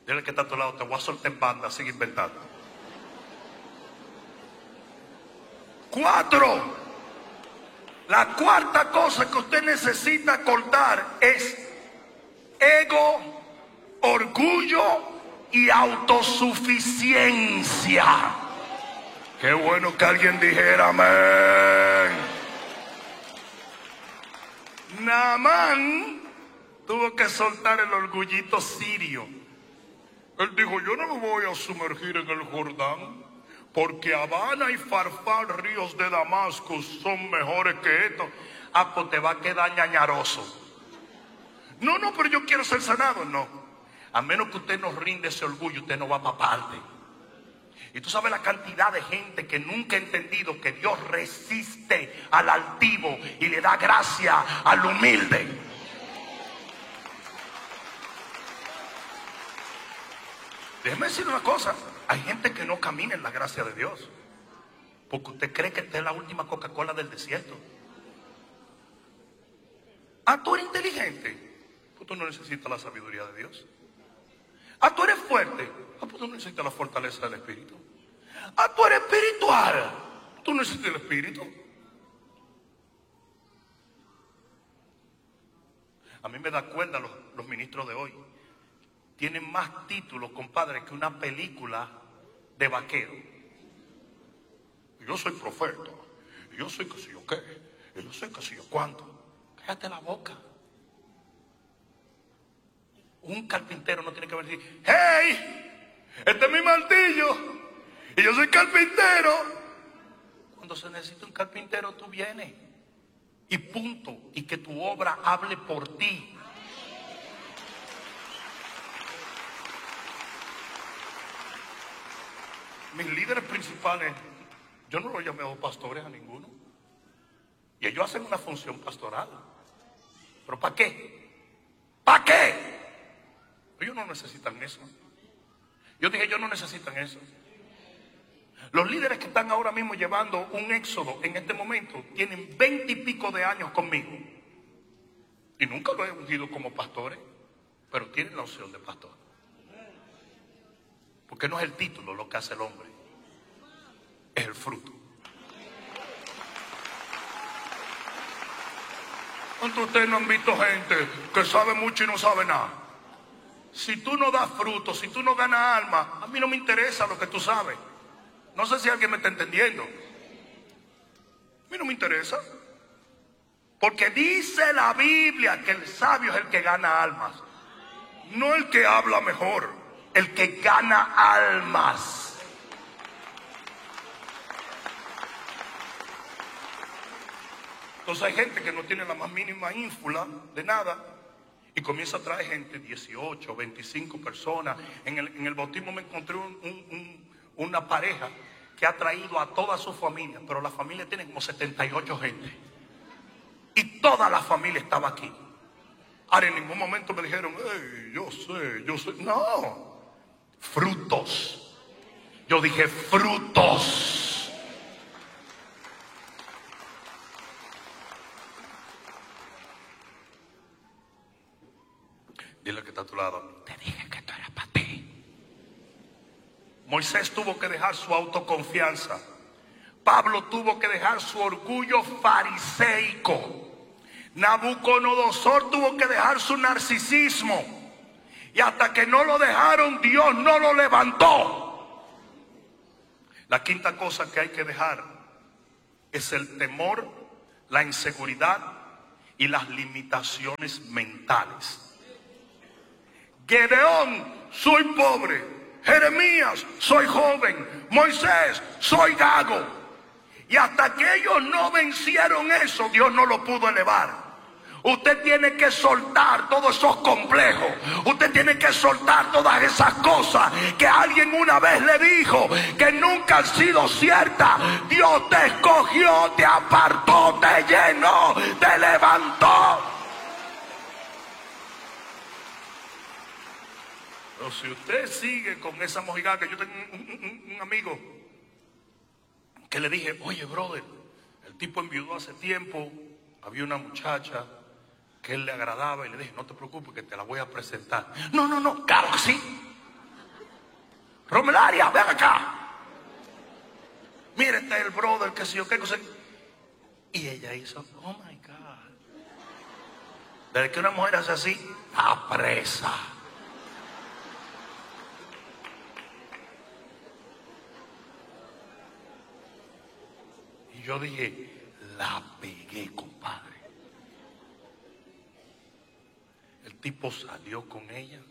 Dile que está a tu lado, te voy a soltar en banda, sigue inventando. 4. La cuarta cosa que usted necesita cortar es ego, orgullo y autosuficiencia. Qué bueno que alguien dijera amén. Naamán tuvo que soltar el orgullito sirio. Él dijo, yo no me voy a sumergir en el Jordán, porque Habana y Farfar, ríos de Damasco, son mejores que esto. Ah, pues te va a quedar ñañaroso. No, pero yo quiero ser sanado. No, a menos que usted nos rinde ese orgullo, usted no va para parte. Y tú sabes la cantidad de gente que nunca ha entendido que Dios resiste al altivo y le da gracia al humilde. Déjeme decir una cosa, hay gente que no camina en la gracia de Dios, porque usted cree que esta es la última Coca-Cola del desierto. Ah, tú eres inteligente, pues tú no necesitas la sabiduría de Dios. Ah, tú eres fuerte, ah, pues tú no necesitas la fortaleza del Espíritu. Ah, tú eres espiritual, tú no necesitas el Espíritu. A mí me da cuenta los ministros de hoy. Tienen más títulos, compadre, que una película de vaquero. Yo soy profeta, yo soy que si yo qué, yo soy que si yo cuánto. Cállate la boca. Un carpintero no tiene que decir, hey, este es mi martillo y yo soy carpintero. Cuando se necesita un carpintero, tú vienes y punto, y que tu obra hable por ti. Mis líderes principales, yo no los he llamado pastores a ninguno. Y ellos hacen una función pastoral. ¿Pero para qué? ¿Para qué? Ellos no necesitan eso. Yo dije, ellos no necesitan eso. Los líderes que están ahora mismo llevando un éxodo en este momento tienen 20 y pico de años conmigo. Y nunca los he ungido como pastores, pero tienen la opción de pastor. Porque no es el título lo que hace el hombre, es el fruto. ¿Cuántos de ustedes no han visto gente que sabe mucho y no sabe nada? Si tú no das fruto, si tú no ganas alma, a mí no me interesa lo que tú sabes. No sé si alguien me está entendiendo. A mí no me interesa. Porque dice la Biblia que el sabio es el que gana almas, no el que habla mejor. El que gana almas. Entonces hay gente que no tiene la más mínima ínfula de nada y comienza a traer gente, 18, 25 personas. En el bautismo me encontré una pareja que ha traído a toda su familia, pero la familia tiene como 78 gente. Y toda la familia estaba aquí. Ahora en ningún momento me dijeron, hey, yo sé. No. Frutos. Yo dije frutos. Dile que está a tu lado, te dije que esto era para ti. Moisés tuvo que dejar su autoconfianza. Pablo tuvo que dejar su orgullo fariseico. Nabucodonosor tuvo que dejar su narcisismo. Y hasta que no lo dejaron, Dios no lo levantó. La quinta cosa que hay que dejar es el temor, la inseguridad y las limitaciones mentales. Gedeón, soy pobre. Jeremías, soy joven. Moisés, soy gago. Y hasta que ellos no vencieron eso, Dios no lo pudo elevar. Usted tiene que soltar todos esos complejos. Usted tiene que soltar todas esas cosas que alguien una vez le dijo que nunca han sido ciertas. Dios te escogió, te apartó, te llenó, te levantó. Pero si usted sigue con esa mojigaca, yo tengo un amigo que le dije, oye brother, el tipo enviudó hace tiempo, había una muchacha que él le agradaba y le dije, no te preocupes que te la voy a presentar. No, claro que sí. Romelaria, ven acá. Mire, este es el brother, que si yo qué cosa. Y ella hizo, oh my God. Desde que una mujer hace así, está presa. Y yo dije, la pegué, compadre. El tipo salió con ella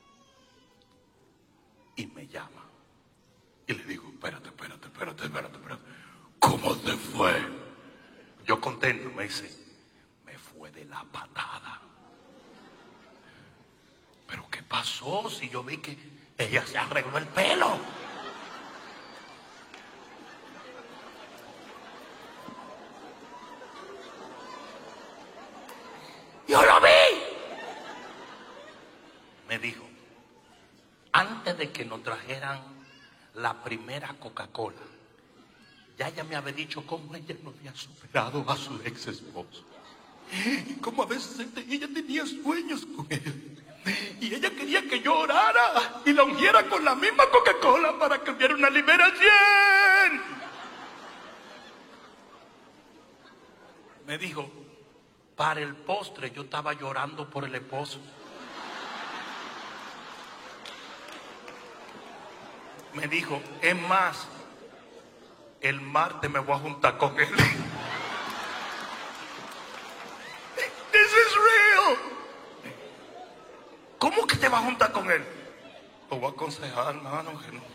y me llama. Y le digo, espérate. ¿Cómo te fue? Yo contento, me dice, me fue de la patada. ¿Pero qué pasó? Si yo vi que ella se arregló el pelo. Yo lo vi. Me dijo, antes de que nos trajeran la primera Coca-Cola, ya ella me había dicho cómo ella no había superado a su ex esposo. Y cómo a veces ella tenía sueños con él. Y ella quería que yo orara y la ungiera con la misma Coca-Cola para que hubiera una liberación. Me dijo, para el postre yo estaba llorando por el esposo. Me dijo, es más, el martes me voy a juntar con él. This is real. ¿Cómo que te vas a juntar con él? Te voy a aconsejar, hermano, que no.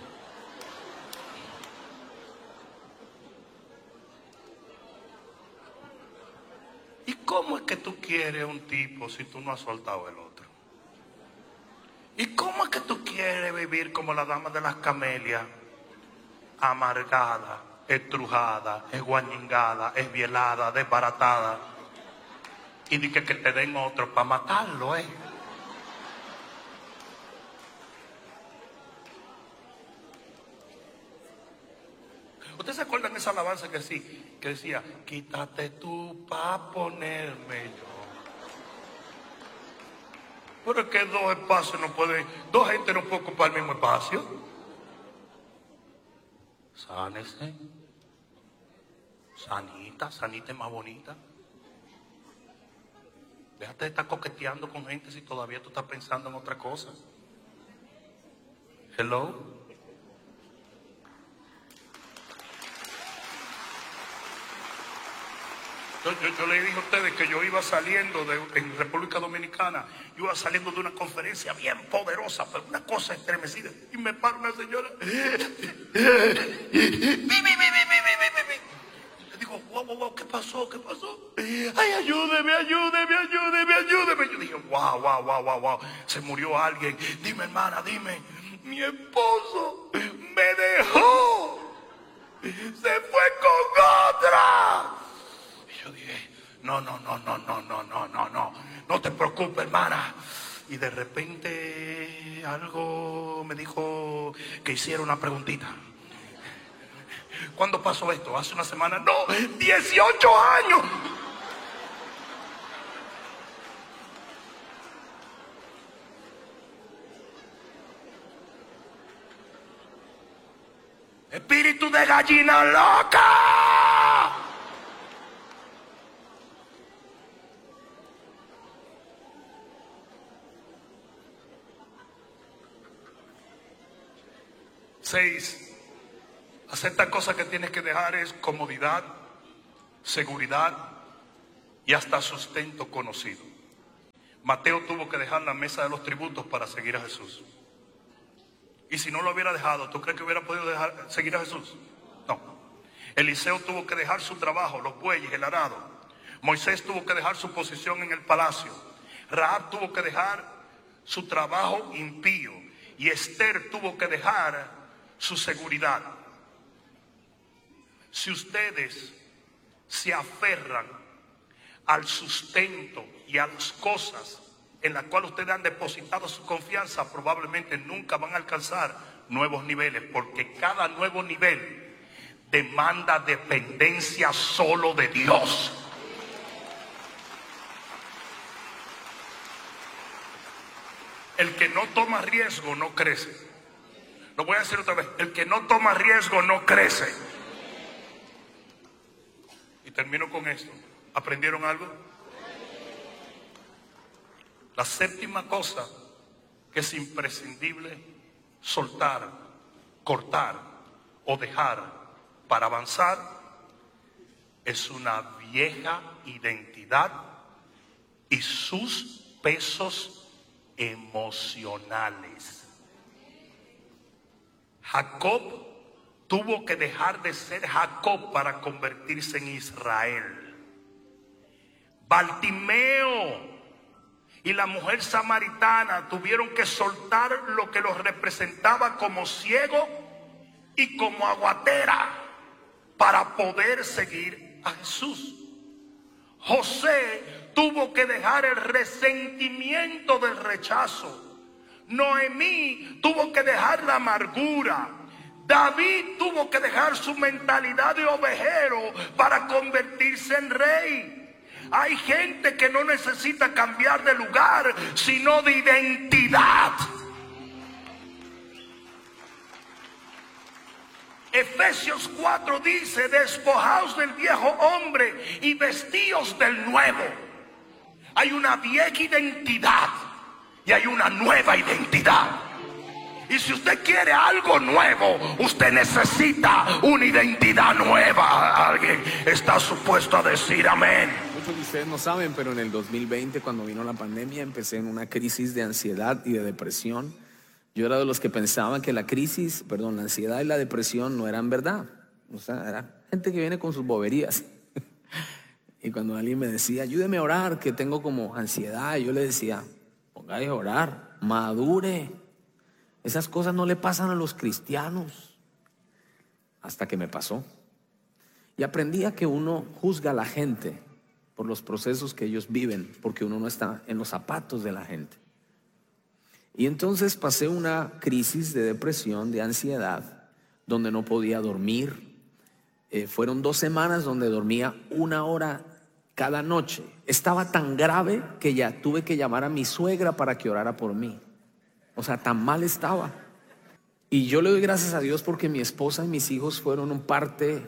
¿Y cómo es que tú quieres un tipo si tú no has soltado el otro? ¿Y cómo es que tú quieres vivir como la dama de las camelias? Amargada, estrujada, esguañingada, esbielada, desbaratada. Y di que te den otro para matarlo, ¿Ustedes se acuerdan de esa alabanza que decía, quítate tú pa' ponerme yo? Pero es que dos espacios no pueden, dos gente no puede ocupar el mismo espacio. Sánese. Sanita es más bonita. Déjate de estar coqueteando con gente si todavía tú estás pensando en otra cosa. Hello. Yo le dije a ustedes que yo iba saliendo en República Dominicana, yo iba saliendo de una conferencia bien poderosa, pero una cosa estremecida, y me para una señora. Le digo, wow, ¿qué pasó? Ay, ayúdeme. Yo dije, wow, se murió alguien. Dime, hermana, dime. Mi esposo me dejó. Se fue con otra. Yo dije, no te preocupes, hermana. Y de repente algo me dijo que hiciera una preguntita. ¿Cuándo pasó esto? ¿Hace una semana? No, 18 años. Espíritu de gallina loca. Seis. Acepta cosas que tienes que dejar es comodidad, seguridad y hasta sustento conocido. Mateo tuvo que dejar la mesa de los tributos para seguir a Jesús. Y si no lo hubiera dejado, ¿tú crees que hubiera podido seguir a Jesús? No. Eliseo tuvo que dejar su trabajo, los bueyes, el arado. Moisés tuvo que dejar su posición en el palacio. Rahab tuvo que dejar su trabajo impío. Y Esther tuvo que dejar su seguridad. Si ustedes se aferran al sustento y a las cosas en las cuales ustedes han depositado su confianza, probablemente nunca van a alcanzar nuevos niveles, porque cada nuevo nivel demanda dependencia solo de Dios. El que no toma riesgo no crece. Lo voy a decir otra vez. El que no toma riesgo no crece. Y termino con esto. ¿Aprendieron algo? La séptima cosa que es imprescindible soltar, cortar o dejar para avanzar es una vieja identidad y sus pesos emocionales. Jacob tuvo que dejar de ser Jacob para convertirse en Israel. Bartimeo y la mujer samaritana tuvieron que soltar lo que los representaba como ciego y como aguatera para poder seguir a Jesús. José tuvo que dejar el resentimiento del rechazo. Noemí tuvo que dejar la amargura. David tuvo que dejar su mentalidad de ovejero para convertirse en rey. Hay gente que no necesita cambiar de lugar, sino de identidad. Efesios 4 dice: despojaos del viejo hombre y vestíos del nuevo. Hay una vieja identidad y hay una nueva identidad. Y si usted quiere algo nuevo, usted necesita una identidad nueva. Alguien está supuesto a decir amén. Muchos de ustedes no saben, pero en el 2020, cuando vino la pandemia, empecé en una crisis de ansiedad y de depresión. Yo era de los que pensaban que la ansiedad y la depresión no eran verdad. O sea, era gente que viene con sus boberías. Y cuando alguien me decía, ayúdeme a orar, que tengo como ansiedad, yo le decía, póngase a orar, madure. Esas cosas no le pasan a los cristianos. Hasta que me pasó. Y aprendí a que uno juzga a la gente por los procesos que ellos viven, porque uno no está en los zapatos de la gente. Y entonces pasé una crisis de depresión, de ansiedad, donde no podía dormir. Fueron 2 semanas donde dormía 1 hora cada noche. Estaba tan grave que ya tuve que llamar a mi suegra para que orara por mí. O sea, tan mal estaba. Y yo le doy gracias a Dios porque mi esposa y mis hijos fueron un parte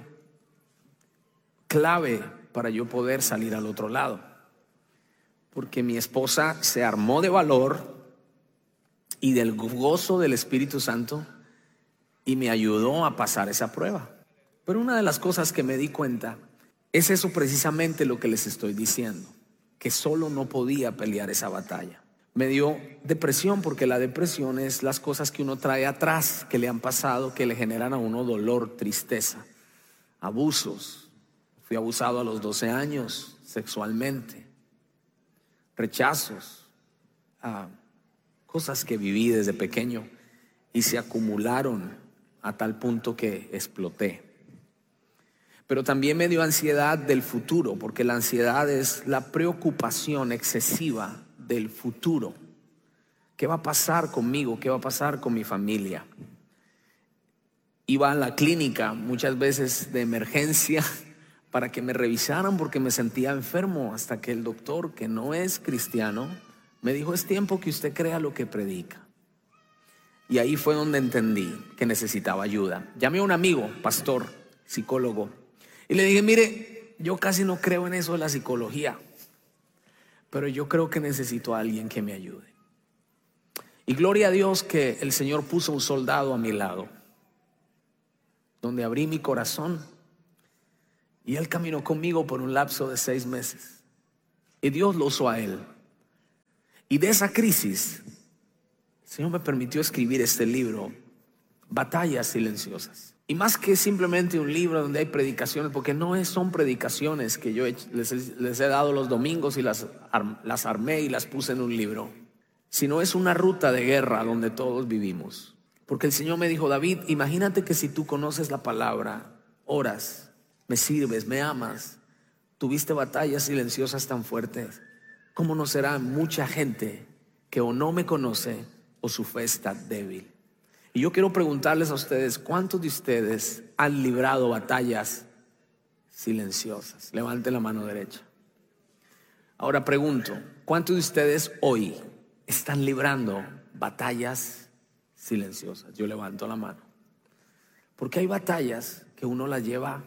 clave para yo poder salir al otro lado. Porque mi esposa se armó de valor y del gozo del Espíritu Santo y me ayudó a pasar esa prueba. Pero una de las cosas que me di cuenta es eso precisamente lo que les estoy diciendo, que solo no podía pelear esa batalla. Me dio depresión porque la depresión es las cosas que uno trae atrás, que le han pasado, que le generan a uno dolor, tristeza, abusos. Fui abusado a los 12 años sexualmente, rechazos, cosas que viví desde pequeño y se acumularon a tal punto que exploté. Pero también me dio ansiedad del futuro, porque la ansiedad es la preocupación excesiva del futuro. ¿Qué va a pasar conmigo? ¿Qué va a pasar con mi familia? Iba a la clínica muchas veces de emergencia para que me revisaran porque me sentía enfermo, hasta que el doctor, que no es cristiano, me dijo: es tiempo que usted crea lo que predica. Y ahí fue donde entendí que necesitaba ayuda. Llamé a un amigo, pastor, psicólogo, y le dije: mire, yo casi no creo en eso de la psicología, pero yo creo que necesito a alguien que me ayude. Y gloria a Dios que el Señor puso un soldado a mi lado, donde abrí mi corazón, y él caminó conmigo por un lapso de 6 meses. Y Dios lo usó a él. Y de esa crisis, el Señor me permitió escribir este libro, Batallas Silenciosas. Y más que simplemente un libro donde hay predicaciones, porque no son predicaciones que yo les he dado los domingos y las armé y las puse en un libro, sino es una ruta de guerra donde todos vivimos. Porque el Señor me dijo: David, imagínate que si tú conoces la palabra, oras, me sirves, me amas, tuviste batallas silenciosas tan fuertes, ¿cómo no será mucha gente que o no me conoce o su fe está débil? Y yo quiero preguntarles a ustedes: ¿cuántos de ustedes han librado batallas silenciosas? Levanten la mano derecha. Ahora pregunto: ¿cuántos de ustedes hoy están librando batallas silenciosas. Yo levanto la mano. Porque hay batallas que uno las lleva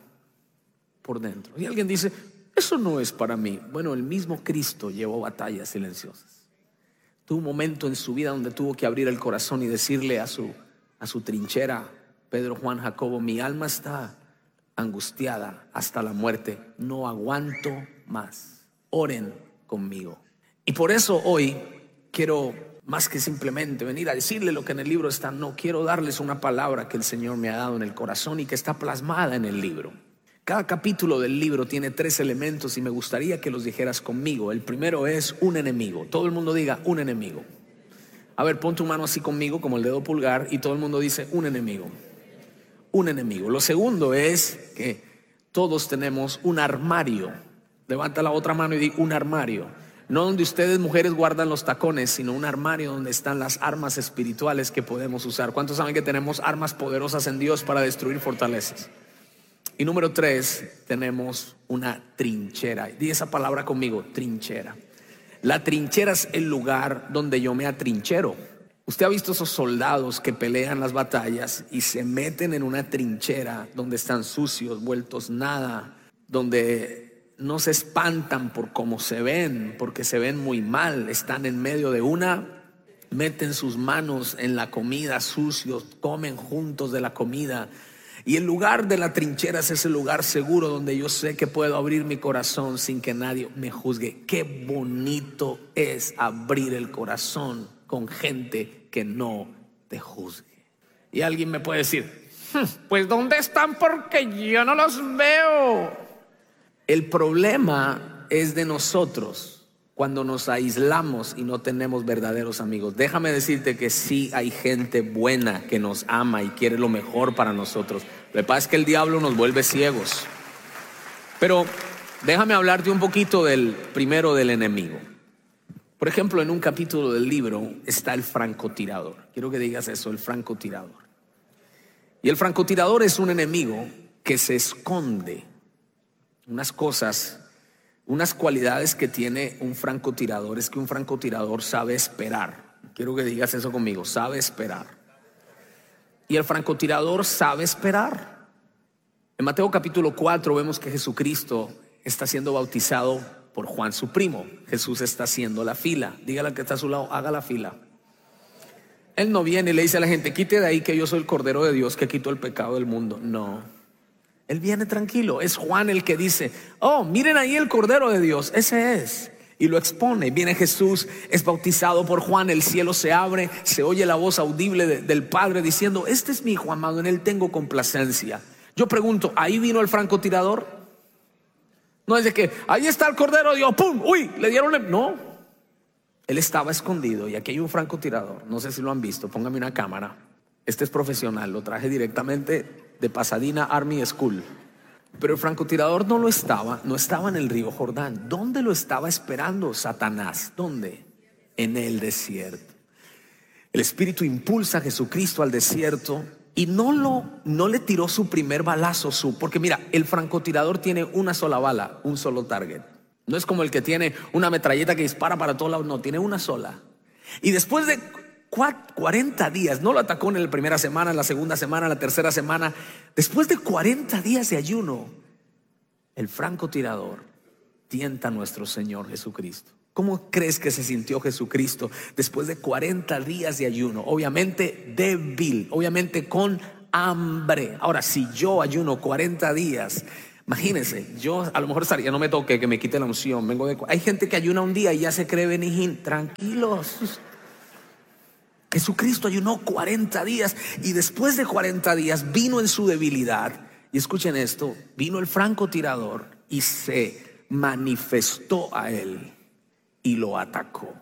por dentro. Y alguien dice, eso no es para mí. Bueno, el mismo Cristo llevó batallas silenciosas. Tuvo un momento en su vida donde tuvo que abrir el corazón y decirle a su trinchera, Pedro, Juan, Jacobo, mi alma está angustiada hasta la muerte. No aguanto más. Oren conmigo. Y por eso hoy quiero, más que simplemente venir a decirle lo que en el libro está, no, quiero darles una palabra que el Señor me ha dado en el corazón y que está plasmada en el libro. Cada capítulo del libro tiene 3 elementos y me gustaría que los dijeras conmigo. El primero es un enemigo. Todo el mundo diga un enemigo. A ver, pon tu mano así conmigo como el dedo pulgar y todo el mundo dice un enemigo. Un enemigo. Lo segundo es que todos tenemos un armario. Levanta la otra mano y di un armario. No donde ustedes mujeres guardan los tacones, sino un armario donde están las armas espirituales que podemos usar. ¿Cuántos saben que tenemos armas poderosas en Dios para destruir fortalezas? Y número 3, tenemos una trinchera. Di esa palabra conmigo, trinchera. La trinchera es el lugar donde yo me atrinchero. Usted ha visto esos soldados que pelean las batallas y se meten en una trinchera donde están sucios, vueltos nada, donde no se espantan por cómo se ven, porque se ven muy mal. Están en medio de meten sus manos en la comida sucios, comen juntos de la comida. Y el lugar de la trinchera es ese lugar seguro donde yo sé que puedo abrir mi corazón sin que nadie me juzgue. Qué bonito es abrir el corazón con gente que no te juzgue. Y alguien me puede decir, pues ¿dónde están? Porque yo no los veo. El problema es de nosotros cuando nos aislamos y no tenemos verdaderos amigos. Déjame decirte que sí hay gente buena que nos ama y quiere lo mejor para nosotros. Lo que pasa es que el diablo nos vuelve ciegos. Pero déjame hablarte un poquito del primero, del enemigo. Por ejemplo, en un capítulo del libro está el francotirador. Quiero que digas eso, el francotirador. Y el francotirador es un enemigo que se esconde. Unas cosas, unas cualidades que tiene un francotirador es que un francotirador sabe esperar. Quiero que digas eso conmigo, sabe esperar. Y el francotirador sabe esperar. En Mateo capítulo 4 vemos que Jesucristo está siendo bautizado por Juan su primo. Jesús está haciendo la fila. Dígale al que está a su lado, haga la fila. Él no viene y le dice a la gente, quite de ahí que yo soy el Cordero de Dios que quitó el pecado del mundo. No. Él viene tranquilo. Es Juan el que dice, oh, miren ahí el Cordero de Dios. Ese es. Y lo expone. Viene Jesús, es bautizado por Juan. El cielo se abre, se oye la voz audible del Padre diciendo, este es mi hijo amado, en él tengo complacencia. Yo pregunto, ¿ahí vino el francotirador? No es de que ahí está el Cordero de Dios, ¡pum! ¡Uy! Le dieron no. Él estaba escondido y aquí hay un francotirador. No sé si lo han visto, póngame una cámara. Este es profesional, lo traje directamente de Pasadena Army School. Pero el francotirador no estaba en el río Jordán. ¿Dónde lo estaba esperando Satanás? ¿Dónde? En el desierto. El Espíritu impulsa a Jesucristo al desierto y no le tiró su primer balazo, porque mira, el francotirador tiene una sola bala, un solo target. No es como el que tiene una metralleta que dispara para todos lados, no, tiene una sola. Y después de 40 días, no lo atacó en la primera semana, en la segunda semana, en la tercera semana. Después de 40 días de ayuno, el francotirador tienta a nuestro Señor Jesucristo. ¿Cómo crees que se sintió Jesucristo después de 40 días de ayuno? Obviamente débil, obviamente con hambre. Ahora, si yo ayuno 40 días, imagínense, yo a lo mejor estaría, no me toque que me quite la unción. Hay gente que ayuna un día y ya se cree Benijín. Tranquilos. Jesucristo ayunó 40 días y después de 40 días vino en su debilidad. Y escuchen esto, vino el francotirador y se manifestó a él y lo atacó.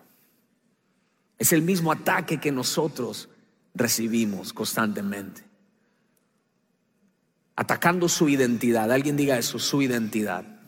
Es el mismo ataque que nosotros recibimos constantemente. Atacando su identidad. Alguien diga eso, su identidad.